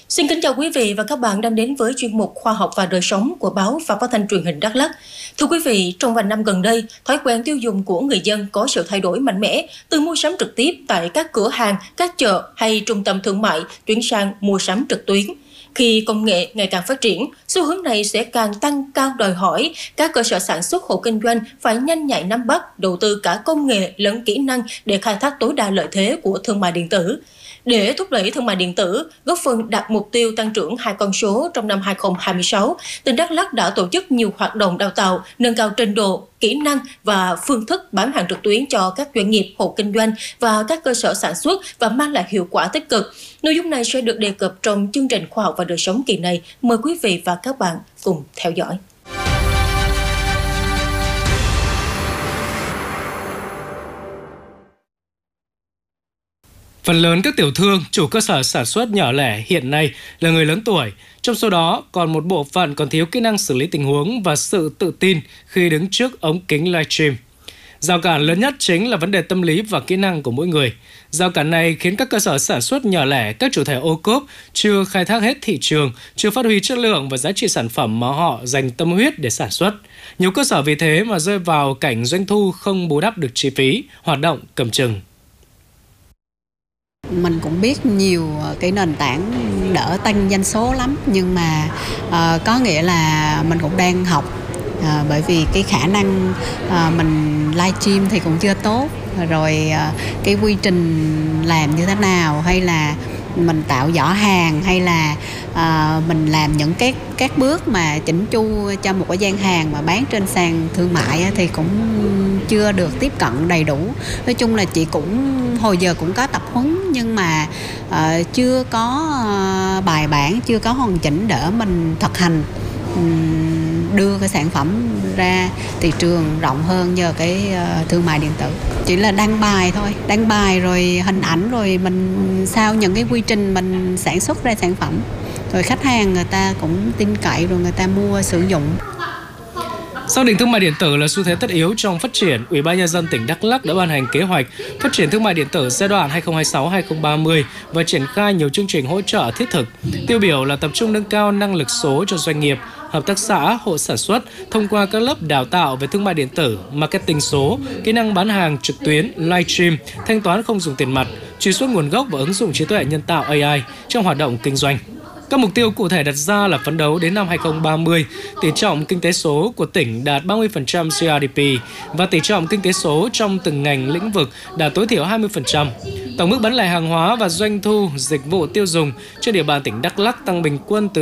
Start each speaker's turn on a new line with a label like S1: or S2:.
S1: Xin kính chào quý vị và các bạn đang đến với chuyên mục Khoa học và đời sống của báo và phát thanh truyền hình Đắk Lắk. Thưa quý vị, trong vài năm gần đây, thói quen tiêu dùng của người dân có sự thay đổi mạnh mẽ từ mua sắm trực tiếp tại các cửa hàng, các chợ hay trung tâm thương mại chuyển sang mua sắm trực tuyến. Khi công nghệ ngày càng phát triển, xu hướng này sẽ càng tăng cao đòi hỏi các cơ sở sản xuất hộ kinh doanh phải nhanh nhạy nắm bắt, đầu tư cả công nghệ lẫn kỹ năng để khai thác tối đa lợi thế của thương mại điện tử. Để thúc đẩy thương mại điện tử, góp phần đạt mục tiêu tăng trưởng 2 con số trong năm 2026, tỉnh Đắk Lắk đã tổ chức nhiều hoạt động đào tạo, nâng cao trình độ, kỹ năng và phương thức bán hàng trực tuyến cho các doanh nghiệp, hộ kinh doanh và các cơ sở sản xuất và mang lại hiệu quả tích cực. Nội dung này sẽ được đề cập trong chương trình Khoa học và đời sống kỳ này. Mời quý vị và các bạn cùng theo dõi.
S2: Phần lớn các tiểu thương, chủ cơ sở sản xuất nhỏ lẻ hiện nay là người lớn tuổi. Trong số đó, còn một bộ phận còn thiếu kỹ năng xử lý tình huống và sự tự tin khi đứng trước ống kính livestream. Rào cản lớn nhất chính là vấn đề tâm lý và kỹ năng của mỗi người. Rào cản này khiến các cơ sở sản xuất nhỏ lẻ, các chủ thể ô cốp chưa khai thác hết thị trường, chưa phát huy chất lượng và giá trị sản phẩm mà họ dành tâm huyết để sản xuất. Nhiều cơ sở vì thế mà rơi vào cảnh doanh thu không bù đắp được chi phí, hoạt động cầm chừng.
S3: Mình cũng biết nhiều cái nền tảng đỡ tăng doanh số lắm, nhưng mà có nghĩa là mình cũng đang học, bởi vì cái khả năng mình livestream thì cũng chưa tốt, rồi cái quy trình làm như thế nào, hay là mình tạo giỏ hàng, hay là mình làm những các bước mà chỉnh chu cho một cái gian hàng mà bán trên sàn thương mại thì cũng chưa được tiếp cận đầy đủ. Nói chung là chị cũng hồi giờ cũng có tập huấn, nhưng mà chưa có bài bản, chưa có hoàn chỉnh để mình thực hành đưa cái sản phẩm ra thị trường rộng hơn nhờ cái thương mại điện tử. Chỉ là đăng bài thôi, đăng bài rồi hình ảnh, rồi mình sao những cái quy trình mình sản xuất ra sản phẩm, rồi khách hàng người ta cũng tin cậy, rồi người ta mua sử dụng.
S2: Xác định thương mại điện tử là xu thế tất yếu trong phát triển, Ủy ban nhân dân tỉnh Đắk Lắk đã ban hành kế hoạch phát triển thương mại điện tử giai đoạn 2026-2030 và triển khai nhiều chương trình hỗ trợ thiết thực. Tiêu biểu là tập trung nâng cao năng lực số cho doanh nghiệp, hợp tác xã, hộ sản xuất thông qua các lớp đào tạo về thương mại điện tử, marketing số, kỹ năng bán hàng trực tuyến, livestream, thanh toán không dùng tiền mặt, truy xuất nguồn gốc và ứng dụng trí tuệ nhân tạo AI trong hoạt động kinh doanh. Các mục tiêu cụ thể đặt ra là phấn đấu đến năm 2030, tỷ trọng kinh tế số của tỉnh đạt 30% GDP và tỷ trọng kinh tế số trong từng ngành lĩnh vực đạt tối thiểu 20%. Tổng mức bán lẻ hàng hóa và doanh thu dịch vụ tiêu dùng trên địa bàn tỉnh Đắk Lắk tăng bình quân từ